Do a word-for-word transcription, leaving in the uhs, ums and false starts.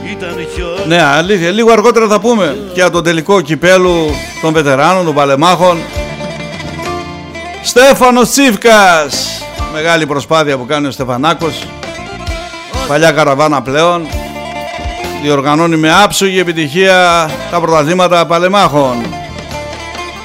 Ναι, αλήθεια, λίγο αργότερα θα πούμε και για τον τελικό κυπέλου των βετεράνων, των παλεμάχων. Στέφανος Τσίφκας, μεγάλη προσπάθεια που κάνει ο Στεφανάκος, παλιά καραβάνα πλέον, διοργανώνει με άψογη επιτυχία τα πρωταθλήματα παλεμάχων.